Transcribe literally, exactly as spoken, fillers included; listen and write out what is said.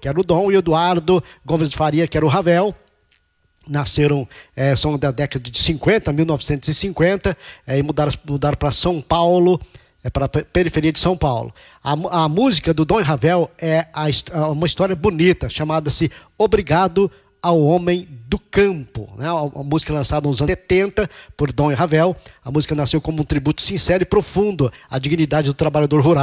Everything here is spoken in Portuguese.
que era o Dom, e o Eduardo Gomes de Faria, que era o Ravel. Nasceram, é, são da década de cinquenta, mil novecentos e cinquenta, é, e mudaram, mudaram para São Paulo, é, para a periferia de São Paulo. A, a música do Dom e Ravel é a, uma história bonita, chamada-se Obrigado ao Homem do Campo, né? A, a música lançada nos anos setenta por Dom e Ravel. A música nasceu como um tributo sincero e profundo à dignidade do trabalhador rural.